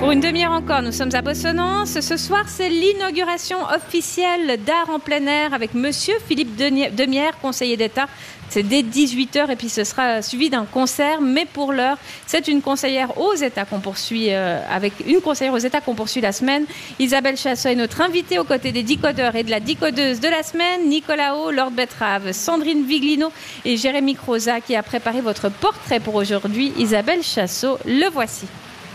Pour une demi-heure encore, nous sommes à Bossonance. Ce soir, c'est l'inauguration officielle d'Art en plein air avec Monsieur Philippe Demierre, conseiller d'État. C'est dès 18h et puis ce sera suivi d'un concert. Mais pour l'heure, c'est une conseillère aux États qu'on poursuit la semaine. Isabelle Chassot est notre invitée aux côtés des décodeurs et de la décodeuse de la semaine. Nicolas O, Lord Betrave, Sandrine Viglino et Jérémy Croza qui a préparé votre portrait pour aujourd'hui. Isabelle Chassot, le voici.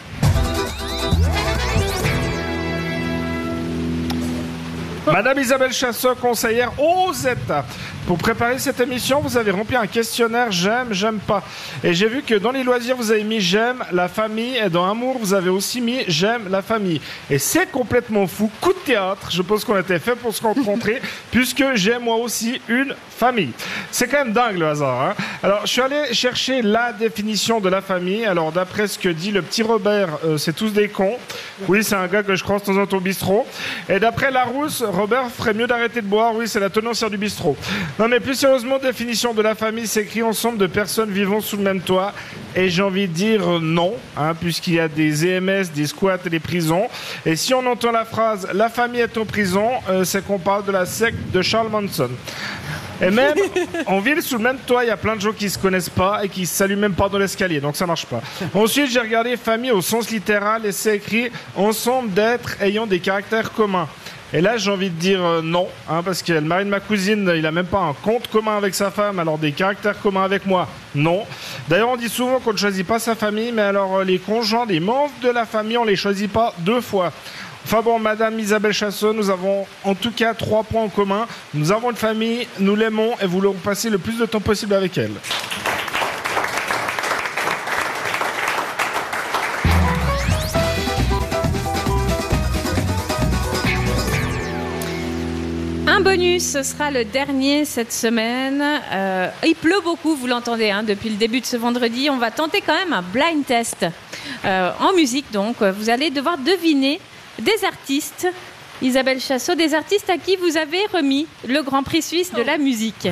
Madame Isabelle Chassot, conseillère aux États. Pour préparer cette émission, vous avez rempli un questionnaire j'aime, j'aime pas. Et j'ai vu que dans les loisirs, vous avez mis j'aime la famille. Et dans amour, vous avez aussi mis j'aime la famille. Et c'est complètement fou. Coup de théâtre. Je pense qu'on était fait pour se rencontrer puisque j'ai moi aussi une famille. C'est quand même dingue le hasard. Hein. Alors, je suis allé chercher la définition de la famille. Alors, d'après ce que dit le petit Robert, c'est tous des cons. Oui, c'est un gars que je croise dans un bistrot. Et d'après Larousse, Robert ferait mieux d'arrêter de boire. Oui, c'est la tenancière du bistrot. Non, mais plus sérieusement, définition de la famille, c'est écrit ensemble de personnes vivant sous le même toit. Et j'ai envie de dire non, hein, puisqu'il y a des EMS, des squats et des prisons. Et si on entend la phrase « la famille est en prison », c'est qu'on parle de la secte de Charles Manson. Et même, en ville, sous le même toit, il y a plein de gens qui se connaissent pas et qui se saluent même pas dans l'escalier, donc ça marche pas. Ensuite, j'ai regardé famille au sens littéral et c'est écrit « ensemble d'êtres ayant des caractères communs ». Et là, j'ai envie de dire non, hein, parce que le mari de ma cousine, il a même pas un compte commun avec sa femme, alors des caractères communs avec moi, non. D'ailleurs, on dit souvent qu'on ne choisit pas sa famille, mais alors les conjoints, les membres de la famille, on les choisit pas 2 fois. Enfin bon, Madame Isabelle Chassot, nous avons en tout cas 3 points en commun. Nous avons une famille, nous l'aimons et voulons passer le plus de temps possible avec elle. Un bonus, ce sera le dernier cette semaine. Il pleut beaucoup, vous l'entendez, hein, depuis le début de ce vendredi. On va tenter quand même un blind test en musique. Donc, vous allez devoir deviner des artistes, Isabelle Chassot, des artistes à qui vous avez remis le Grand Prix suisse de la musique.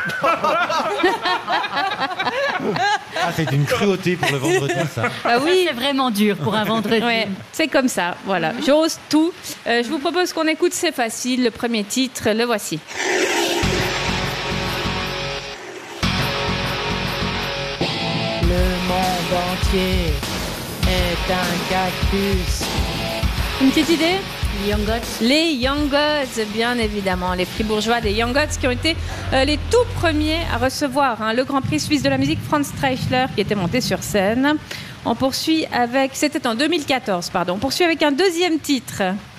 C'est une cruauté pour le vendredi, ça. Ah oui, c'est vraiment dur pour un vendredi. Ouais, c'est comme ça, voilà. J'ose tout. Je vous propose qu'on écoute, c'est facile. Le premier titre, le voici. Le monde entier est un cactus. Une petite idée ? Young Gods. Les Young Gods, bien évidemment, les fribourgeois des Young Gods qui ont été les tout premiers à recevoir le Grand Prix suisse de la musique, Franz Streichler qui était monté sur scène. On poursuit avec, c'était en 2014, pardon. On poursuit avec un deuxième titre.